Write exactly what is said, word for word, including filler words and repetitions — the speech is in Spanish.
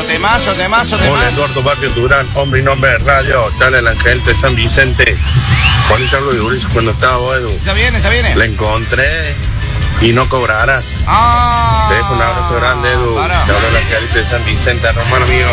temazo, temazo, temazo. Hola, Eduardo Barrio Durán, hombre y nombre de radio. Dale el ángel de San Vicente. Juanito Carlos de Uris, cuando estaba Edu. Ya viene, ya viene. La encontré y no cobraras. Ah, Te dejo un abrazo grande, Edu. para. Te hablo el ángel de San Vicente, hermano mío.